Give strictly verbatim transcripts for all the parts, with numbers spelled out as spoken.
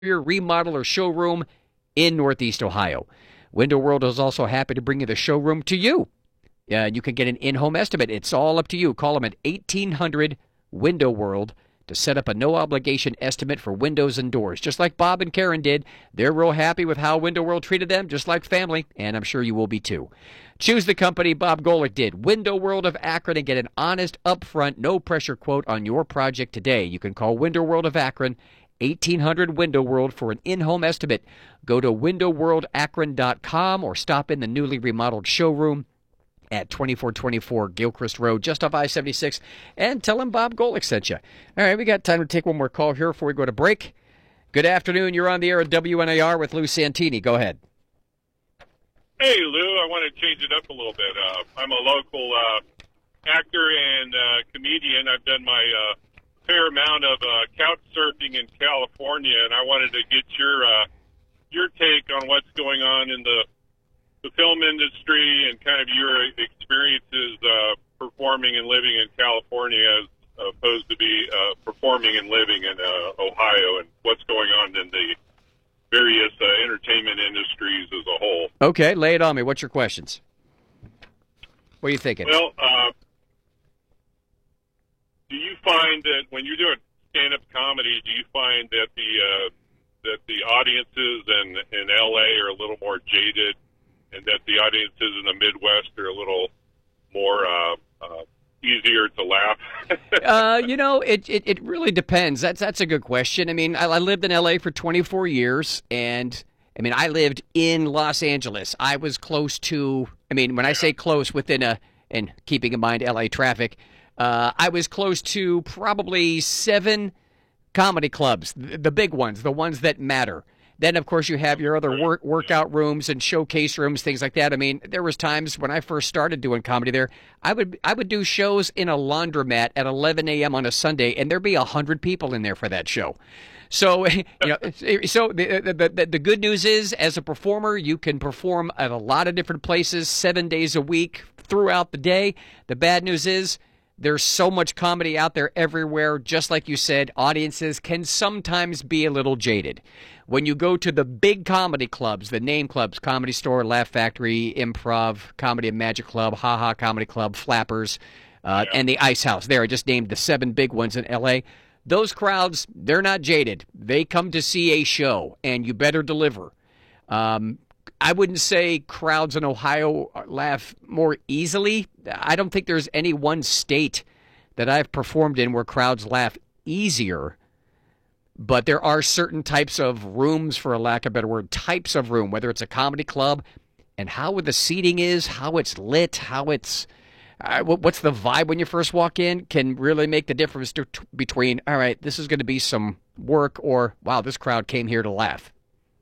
remodel, or showroom in Northeast Ohio. Window World is also happy to bring you the showroom to you. Uh, you can get an in-home estimate. It's all up to you. Call them at eighteen hundred Window World to set up a no-obligation estimate for windows and doors. Just like Bob and Karen did, they're real happy with how Window World treated them, just like family, and I'm sure you will be too. Choose the company Bob Golick did, Window World of Akron, and get an honest, upfront, no-pressure quote on your project today. You can call Window World of Akron, eighteen hundred Window World, for an in-home estimate. Go to window world akron dot com or stop in the newly remodeled showroom at twenty-four twenty-four Gilchrist Road, just off I seventy-six, and tell him Bob Golick sent you. All right, we got time to take one more call here before we go to break. Good afternoon. You're on the air at W N A R with Lou Santini. Go ahead. Hey, Lou. I want to change it up a little bit. Uh, I'm a local uh, actor and uh, comedian. I've done my uh, fair amount of uh, couch surfing in California, and I wanted to get your uh, your take on what's going on in the the film industry and kind of your experiences uh, performing and living in California as opposed to be uh, performing and living in uh, Ohio, and what's going on in the various uh, entertainment industries as a whole. Okay, lay it on me. What's your questions? What are you thinking? Well, uh, do you find that when you're doing stand-up comedy, do you find that the uh, that the audiences in, in L A are a little more jaded, and that the audiences in the Midwest are a little more uh, uh, easier to laugh? uh, you know, it, it it really depends. That's that's a good question. I mean, I, I lived in L A for twenty-four years, and I mean, I lived in Los Angeles. I was close to. I mean, when I say close, within a, and keeping in mind L A traffic, uh, I was close to probably seven comedy clubs, the, the big ones, the ones that matter. Then, of course, you have your other work, workout rooms and showcase rooms, things like that. I mean, there was times when I first started doing comedy there, I would I would do shows in a laundromat at eleven a.m. on a Sunday, and there'd be one hundred people in there for that show. So, you know, so the, the, the, the good news is, as a performer, you can perform at a lot of different places, seven days a week, throughout the day. The bad news is, there's so much comedy out there everywhere. Just like you said, audiences can sometimes be a little jaded. When you go to the big comedy clubs, the name clubs, Comedy Store, Laugh Factory, Improv, Comedy and Magic Club, Ha Ha Comedy Club, Flappers, uh, yeah. and the Ice House. There, I just named the seven big ones in L A. Those crowds, they're not jaded. They come to see a show, and you better deliver. Um, I wouldn't say crowds in Ohio laugh more easily. I don't think there's any one state that I've performed in where crowds laugh easier. But there are certain types of rooms, for a lack of a better word, types of room, whether it's a comedy club, and how the seating is, how it's lit, how it's, uh, what's the vibe when you first walk in, can really make the difference to, to, between, all right, this is going to be some work, or, wow, this crowd came here to laugh.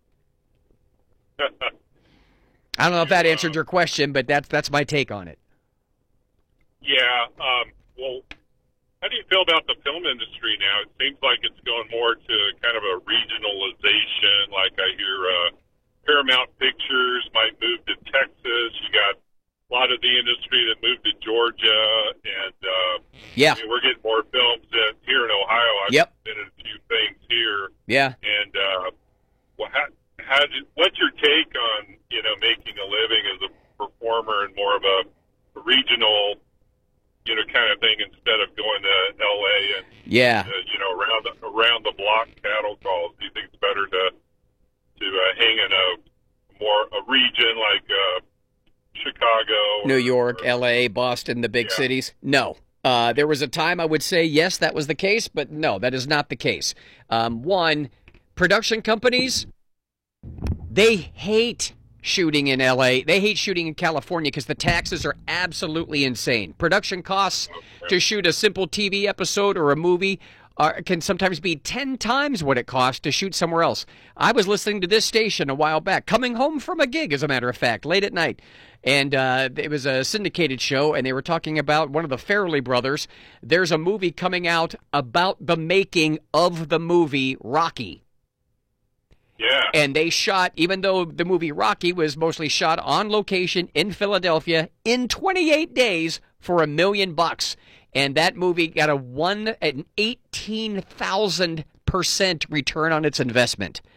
I don't know if that answered your question, but that's that's my take on it. Yeah. Um, well, how do you feel about the film industry now? It seems like it's going more to kind of a regionalization. Like I hear uh, Paramount Pictures might move to Texas. You got a lot of the industry that moved to Georgia, and uh, yeah, I mean, we're getting more films in, here in Ohio. I've yep. been in a few things here. Yeah. And uh, well, how, how did, what's your take on, you know, making a living as a performer and more of a regional, you know, kind of thing, instead of going to L A and, yeah, uh, you know, around the, around the block cattle calls? Do you think it's better to to uh, hang in a more a region like uh, Chicago, New York, or, L A, Boston, the big yeah. cities? No. Uh, there was a time I would say, yes, that was the case, but no, that is not the case. Um, one, production companies, they hate shooting in L A. They hate shooting in California because the taxes are absolutely insane. Production costs to shoot a simple T V episode or a movie are, can sometimes be ten times what it costs to shoot somewhere else. I was listening to this station a while back, coming home from a gig, as a matter of fact, late at night. And uh, it was a syndicated show, and they were talking about one of the Farrelly brothers. There's a movie coming out about the making of the movie Rocky. Yeah. And they shot, even though the movie Rocky was mostly shot on location in Philadelphia, in twenty-eight days for a million bucks. And that movie got a one an eighteen thousand percent return on its investment.